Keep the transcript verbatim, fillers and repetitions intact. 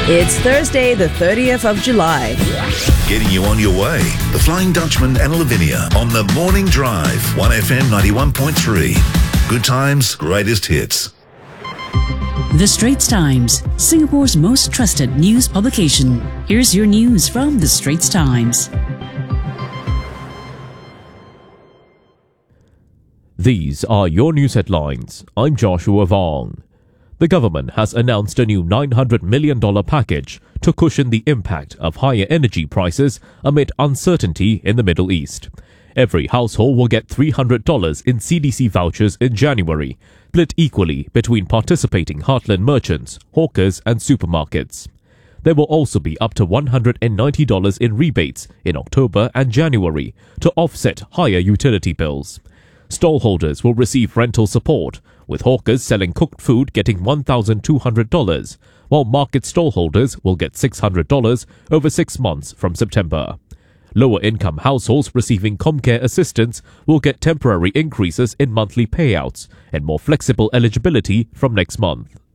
It's Thursday, the thirtieth of July. Getting you on your way. The Flying Dutchman and Lavinia on the Morning Drive. one F M ninety-one point three. Good times, greatest hits. The Straits Times, Singapore's most trusted news publication. Here's your news from The Straits Times. These are your news headlines. I'm Joshua Vong. The government has announced a new nine hundred million dollars package to cushion the impact of higher energy prices amid uncertainty in the Middle East. Every household will get three hundred dollars in C D C vouchers in January, split equally between participating heartland merchants, hawkers and supermarkets. There will also be up to one hundred ninety dollars in rebates in October and January to offset higher utility bills. Stallholders will receive rental support, with hawkers selling cooked food getting one thousand two hundred dollars, while market stallholders will get six hundred dollars over six months from September. Lower-income households receiving Comcare assistance will get temporary increases in monthly payouts and more flexible eligibility from next month.